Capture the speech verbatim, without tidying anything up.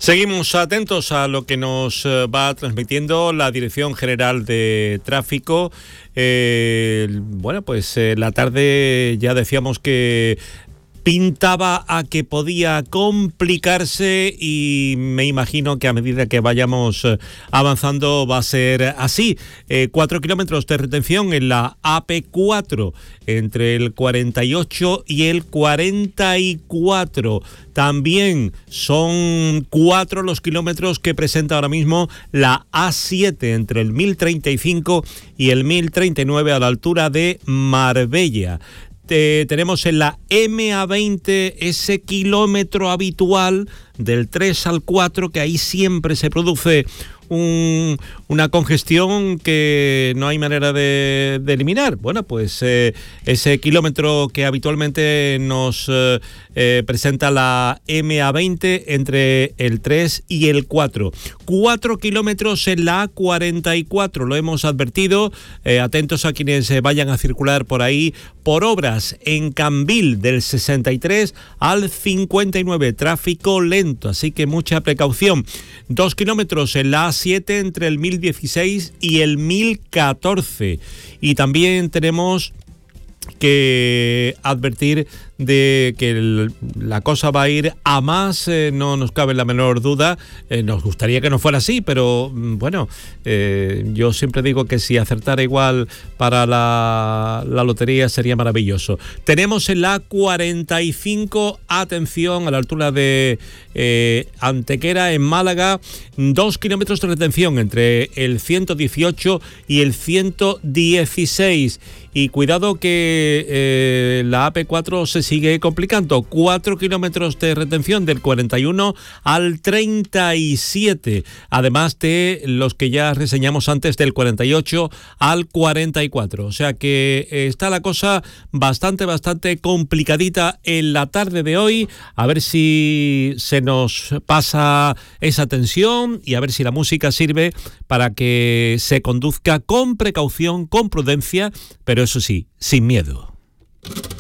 Seguimos atentos a lo que nos va transmitiendo la Dirección General de Tráfico. Eh, bueno, pues eh, la tarde ya decíamos que pintaba a que podía complicarse y me imagino que a medida que vayamos avanzando va a ser así. Eh, cuatro kilómetros de retención en la A P cuatro entre el cuarenta y ocho y el cuarenta y cuatro. También son cuatro los kilómetros que presenta ahora mismo la A siete entre el mil treinta y cinco y el mil treinta y nueve a la altura de Marbella. Eh, tenemos en la M A veinte ese kilómetro habitual del tres al cuatro, que ahí siempre se produce un, una congestión que no hay manera de, de eliminar. Bueno, pues eh, ese kilómetro que habitualmente nos eh, eh, presenta la M A veinte entre el tres y el cuatro. Cuatro kilómetros en la A cuarenta y cuatro, lo hemos advertido. Eh, atentos a quienes eh, vayan a circular por ahí por obras en Cambil del sesenta y tres al cincuenta y nueve. Tráfico lento, así que mucha precaución. Dos kilómetros en la A siete entre el mil dieciséis y el mil catorce. Y también tenemos que advertir de que el, la cosa va a ir a más, eh, no nos cabe la menor duda. Eh, nos gustaría que no fuera así, pero bueno, eh, yo siempre digo que si acertara igual para la, la lotería sería maravilloso. Tenemos en la A cuarenta y cinco, atención, a la altura de eh, Antequera, en Málaga, dos kilómetros de retención entre el ciento dieciocho y el ciento dieciséis. Y cuidado que eh, la A P cuatro se sigue complicando. Cuatro kilómetros de retención del cuarenta y uno al treinta y siete. Además de los que ya reseñamos antes del cuarenta y ocho al cuarenta y cuatro. O sea que está la cosa bastante, bastante complicadita en la tarde de hoy. A ver si se nos pasa esa tensión y a ver si la música sirve para que se conduzca con precaución, con prudencia, pero eso sí, sin miedo.